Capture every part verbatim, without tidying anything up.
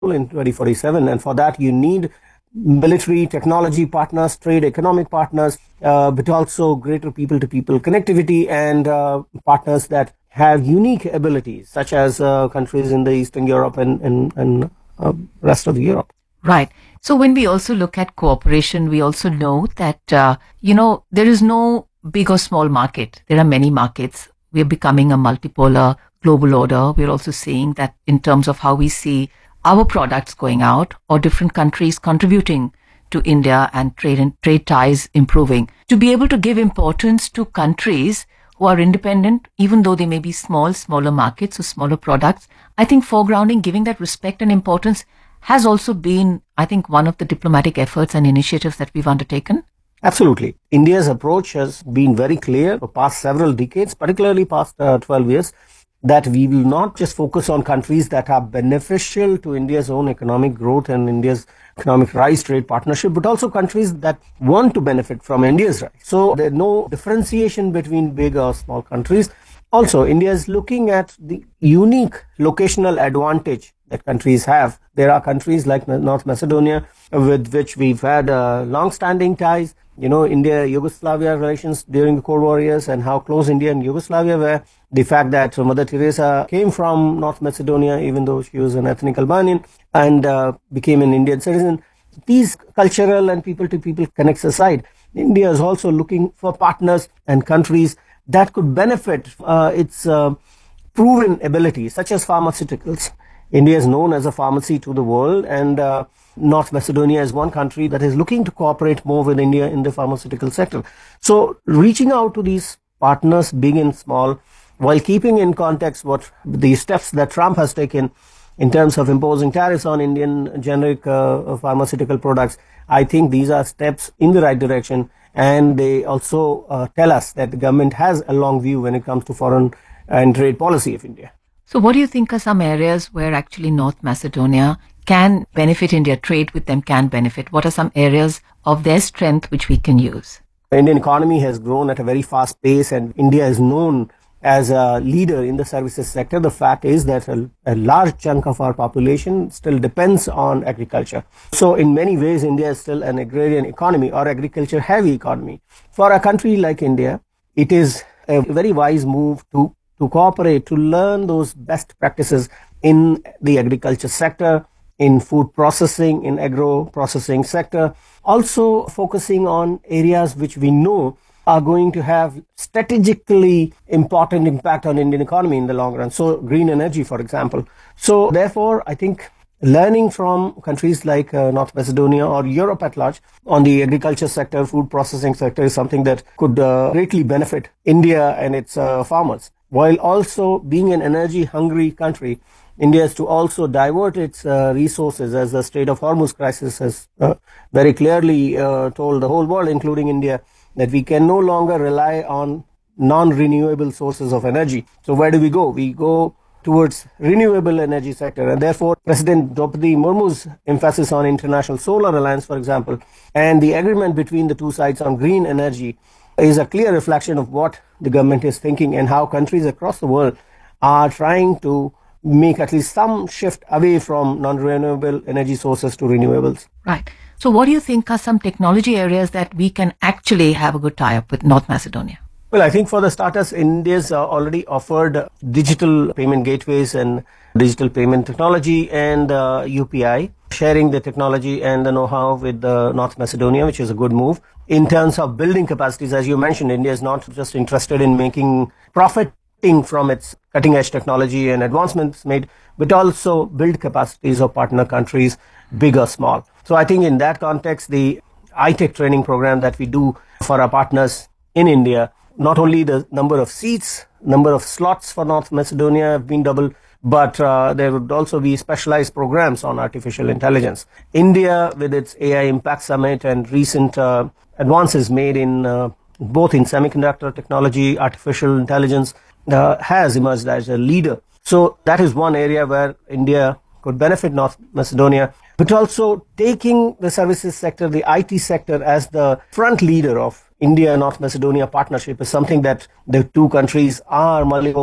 in twenty forty-seven. And for that, you need military technology partners, trade economic partners, uh, but also greater people-to-people connectivity and uh, partners that have unique abilities, such as uh, countries in the Eastern Europe and, and, and uh, rest of Europe. Right. So when we also look at cooperation, we also know that, uh, you know, there is no big or small market. There are many markets. We are becoming a multipolar global order. We're also seeing that in terms of how we see our products going out or different countries contributing to India and trade and trade ties improving. To be able to give importance to countries who are independent, even though they may be small, smaller markets or smaller products, I think foregrounding, giving that respect and importance has also been, I think, one of the diplomatic efforts and initiatives that we've undertaken. Absolutely. India's approach has been very clear for past several decades, particularly past uh, twelve years, that we will not just focus on countries that are beneficial to India's own economic growth and India's economic rise trade partnership, but also countries that want to benefit from India's rise. So there's no differentiation between big or small countries. Also, India is looking at the unique locational advantage that countries have. There are countries like North Macedonia with which we've had uh, long-standing ties. You know, India-Yugoslavia relations during the Cold War years and how close India and Yugoslavia were. The fact that Mother Teresa came from North Macedonia, even though she was an ethnic Albanian, and uh, became an Indian citizen. These cultural and people-to-people connects aside, India is also looking for partners and countries that could benefit uh, its uh, proven abilities, such as pharmaceuticals. India is known as a pharmacy to the world, and uh, North Macedonia is one country that is looking to cooperate more with India in the pharmaceutical sector. So reaching out to these partners, big and small, while keeping in context what the steps that Trump has taken in terms of imposing tariffs on Indian generic uh, pharmaceutical products, I think these are steps in the right direction, and they also uh, tell us that the government has a long view when it comes to foreign and trade policy of India. So what do you think are some areas where actually North Macedonia can benefit India, trade with them can benefit? What are some areas of their strength which we can use? The Indian economy has grown at a very fast pace, and India is known as a leader in the services sector. The fact is that a, a large chunk of our population still depends on agriculture. So in many ways, India is still an agrarian economy or agriculture heavy economy. For a country like India, it is a very wise move to to cooperate, to learn those best practices in the agriculture sector, in food processing, in agro processing sector, also focusing on areas which we know are going to have strategically important impact on Indian economy in the long run. So green energy, for example. So therefore, I think learning from countries like uh, North Macedonia or Europe at large on the agriculture sector, food processing sector is something that could uh, greatly benefit India and its uh, farmers. While also being an energy-hungry country, India is to also divert its uh, resources, as the Strait of Hormuz crisis has uh, very clearly uh, told the whole world, including India, that we can no longer rely on non-renewable sources of energy. So where do we go? We go towards renewable energy sector, and therefore President Draupadi Murmu's emphasis on International Solar Alliance, for example, and the agreement between the two sides on green energy is a clear reflection of what the government is thinking and how countries across the world are trying to make at least some shift away from non-renewable energy sources to renewables. Right. So what do you think are some technology areas that we can actually have a good tie-up with North Macedonia? Well, I think for the starters, India's uh, already offered digital payment gateways and digital payment technology and uh, U P I, sharing the technology and the know-how with uh, North Macedonia, which is a good move. In terms of building capacities, as you mentioned, India is not just interested in making profiting from its cutting-edge technology and advancements made, but also build capacities of partner countries, big or small. So I think in that context, the I TEC training program that we do for our partners in India, not only the number of seats, number of slots for North Macedonia have been doubled, but uh, there would also be specialized programs on artificial intelligence. India, with its A I Impact Summit and recent uh, advances made in uh, both in semiconductor technology, artificial intelligence, uh, has emerged as a leader. So that is one area where India could benefit North Macedonia, but also taking the services sector, the I T sector as the front leader of India-North Macedonia partnership is something that the two countries are mulling over.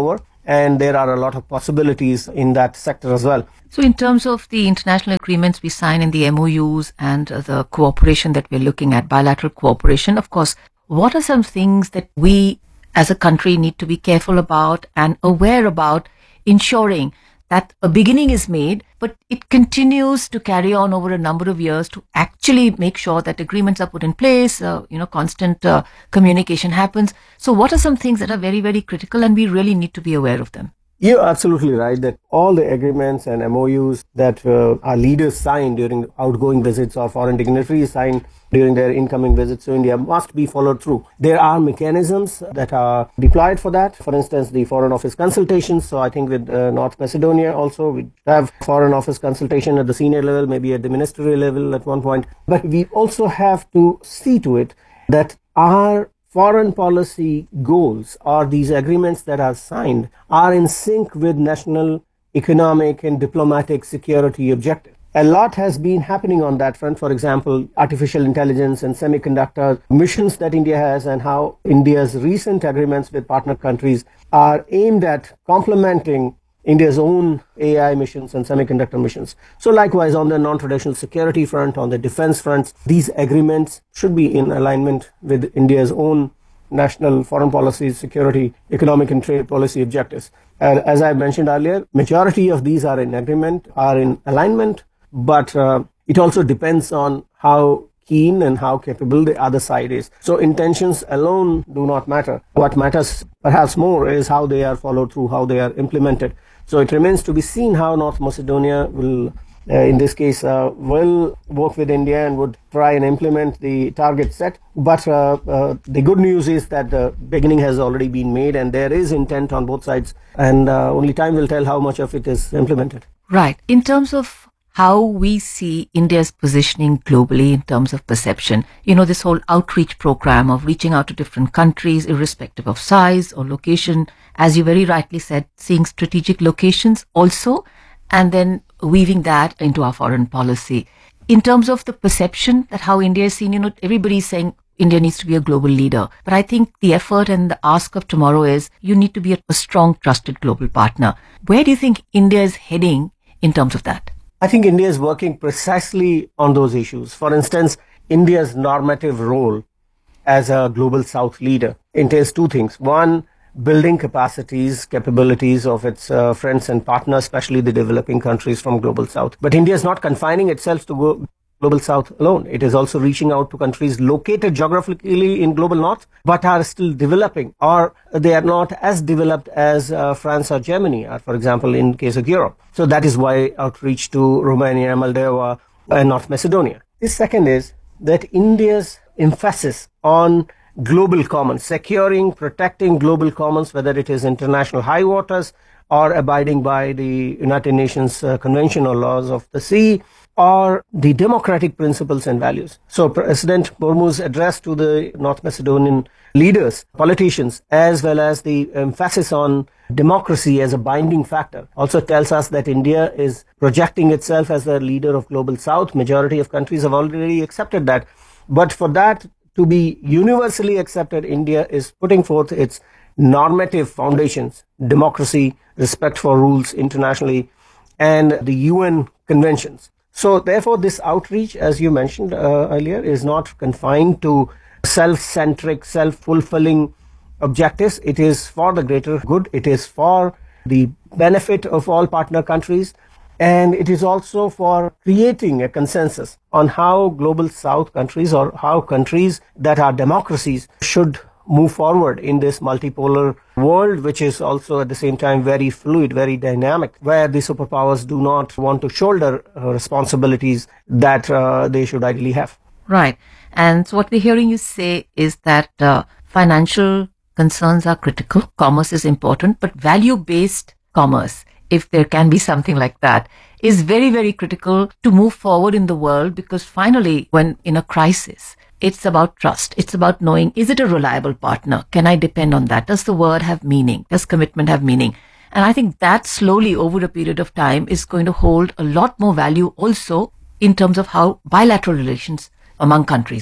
and there are a lot of possibilities in that sector as well. So in terms of the international agreements we sign in the M O Us and uh, the cooperation that we're looking at, bilateral cooperation, of course, what are some things that we as a country need to be careful about and aware about, ensuring that a beginning is made, but it continues to carry on over a number of years to actually make sure that agreements are put in place, uh, you know, constant uh, communication happens. So what are some things that are very, very critical and we really need to be aware of them? You're absolutely right that all the agreements and M O Us that uh, our leaders sign during outgoing visits or foreign dignitaries sign during their incoming visits to India must be followed through. There are mechanisms that are deployed for that. For instance, the Foreign Office consultations. So I think with uh, North Macedonia also, we have Foreign Office consultation at the senior level, maybe at the ministerial level at one point. But we also have to see to it that our foreign policy goals or these agreements that are signed are in sync with national economic and diplomatic security objectives. A lot has been happening on that front. For example, artificial intelligence and semiconductor missions that India has, and how India's recent agreements with partner countries are aimed at complementing India's own A I missions and semiconductor missions. So likewise, on the non-traditional security front, on the defense front, these agreements should be in alignment with India's own national foreign policy, security, economic and trade policy objectives. And as I mentioned earlier, majority of these are in agreement, are in alignment, but uh, it also depends on how keen and how capable the other side is. So intentions alone do not matter. What matters perhaps more is how they are followed through, how they are implemented. So it remains to be seen how North Macedonia will, uh, in this case, uh, will work with India and would try and implement the target set. But uh, uh, the good news is that the beginning has already been made and there is intent on both sides, and uh, only time will tell how much of it is implemented. Right. In terms of how we see India's positioning globally in terms of perception, you know, this whole outreach program of reaching out to different countries, irrespective of size or location, as you very rightly said, seeing strategic locations also, and then weaving that into our foreign policy. In terms of the perception that how India is seen, you know, everybody's saying India needs to be a global leader. But I think the effort and the ask of tomorrow is you need to be a, a strong, trusted global partner. Where do you think India is heading in terms of that? I think India is working precisely on those issues. For instance, India's normative role as a global South leader entails two things. One, building capacities, capabilities of its uh, friends and partners, especially the developing countries from global South. But India is not confining itself to go global South alone. It is also reaching out to countries located geographically in global North, but are still developing, or they are not as developed as uh, France or Germany are, for example, in case of Europe. So that is why outreach to Romania, Moldova, and North Macedonia. The second is that India's emphasis on global commons, securing, protecting global commons, whether it is international high waters or abiding by the United Nations uh, Convention or laws of the sea, or the democratic principles and values. So President Murmu's address to the North Macedonian leaders, politicians, as well as the emphasis on democracy as a binding factor, also tells us that India is projecting itself as the leader of global South. Majority of countries have already accepted that. But for that to be universally accepted, India is putting forth its normative foundations, democracy, respect for rules internationally, and the U N conventions. So therefore, this outreach, as you mentioned uh, earlier, is not confined to self-centric, self-fulfilling objectives. It is for the greater good. It is for the benefit of all partner countries. And it is also for creating a consensus on how global South countries, or how countries that are democracies, should move forward in this multipolar world, which is also at the same time very fluid, very dynamic, where the superpowers do not want to shoulder uh, responsibilities that uh, they should ideally have. Right. And so what we're hearing you say is that uh, financial concerns are critical, commerce is important, but value-based commerce, if there can be something like that, is very, very critical to move forward in the world, because finally, when in a crisis, it's about trust. It's about knowing, is it a reliable partner? Can I depend on that? Does the word have meaning? Does commitment have meaning? And I think that slowly over a period of time is going to hold a lot more value also in terms of how bilateral relations among countries are done.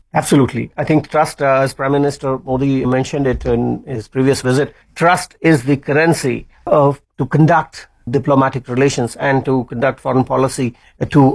Absolutely. I think trust, uh, as Prime Minister Modi mentioned it in his previous visit, trust is the currency of to conduct diplomatic relations and to conduct foreign policy, uh, to